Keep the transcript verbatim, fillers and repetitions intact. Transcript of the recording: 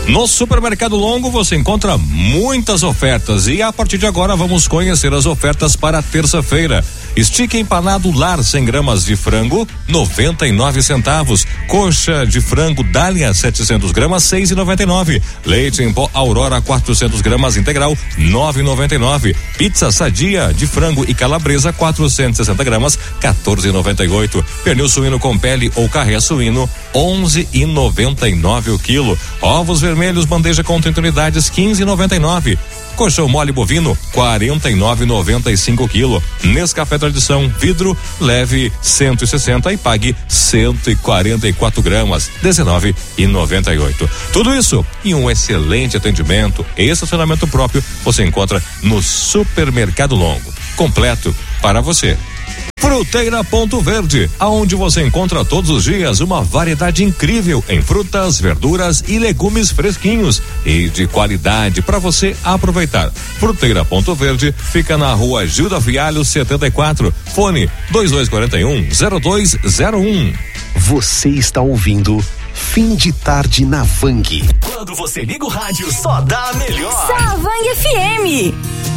No Supermercado Longo você encontra muitas ofertas e a partir de agora vamos conhecer as ofertas para terça-feira. Stick empanado lar cem gramas de frango, noventa e nove centavos. Coxa de frango Dália setecentos gramas, seis e noventa e nove. Leite em pó Aurora quatrocentos gramas integral, nove e noventa e nove. Pizza Sadia de frango e calabresa quatrocentos e sessenta gramas, quatorze e noventa e oito. Pernil suíno com pele ou carré suíno, onze e noventa e nove o quilo. Ovos vermelhos bandeja com trinta unidades, quinze e noventa e nove. Colchão mole bovino, quarenta e nove e noventa e cinco quilo. Nescafé Tradição vidro leve cento e sessenta e pague cento e quarenta e quatro gramas, dezenove e noventa e oito. Tudo isso e um excelente atendimento e estacionamento próprio você encontra no Supermercado Longo, completo para você. Fruteira Ponto Verde, aonde você encontra todos os dias uma variedade incrível em frutas, verduras e legumes fresquinhos e de qualidade para você aproveitar. Fruteira Ponto Verde fica na rua Gilda Fialho setenta e quatro, fone dois dois quatro um, zero dois zero um. Você está ouvindo Fim de Tarde na Vang. Quando você liga o rádio, só dá a melhor. Só a Vang F M.